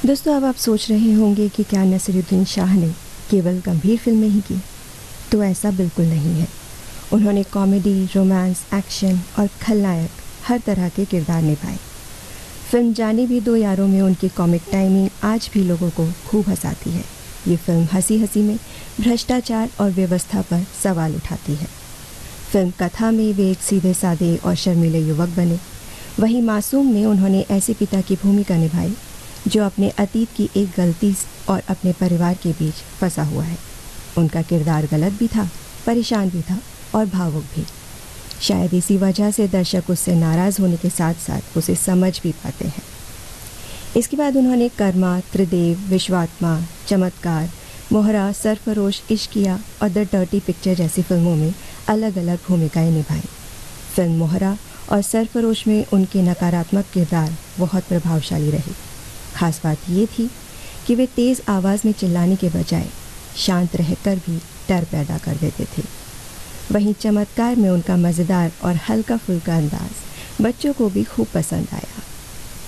दोस्तों, अब आप सोच रहे होंगे कि क्या नसीरुद्दीन शाह ने केवल गंभीर फिल्में ही की? तो ऐसा बिल्कुल नहीं है। उन्होंने कॉमेडी, रोमांस, एक्शन और खलनायक हर तरह के किरदार निभाए। फिल्म जाने भी दो यारों में उनकी कॉमिक टाइमिंग आज भी लोगों को खूब हंसाती है। ये फिल्म हंसी हंसी में भ्रष्टाचार और व्यवस्था पर सवाल उठाती है। फिल्म कथा में वे एक सीधे साधे और शर्मीले युवक बने। वहीं मासूम में उन्होंने ऐसे पिता की भूमिका निभाई जो अपने अतीत की एक गलती और अपने परिवार के बीच फंसा हुआ है। उनका किरदार गलत भी था, परेशान भी था और भावुक भी। शायद इसी वजह से दर्शक उससे नाराज़ होने के साथ साथ उसे समझ भी पाते हैं। इसके बाद उन्होंने कर्मा, त्रिदेव, विश्वात्मा, चमत्कार, मोहरा, सरफरोश, इश्किया और द डर्टी पिक्चर जैसी फिल्मों में अलग अलग भूमिकाएं निभाई। फिल्म मोहरा और सरफरोश में उनके नकारात्मक किरदार बहुत प्रभावशाली रहे। खास बात ये थी कि वे तेज़ आवाज़ में चिल्लाने के बजाय शांत रहकर भी डर पैदा कर देते थे। वहीं चमत्कार में उनका मज़ेदार और हल्का फुल्का अंदाज बच्चों को भी खूब पसंद आया।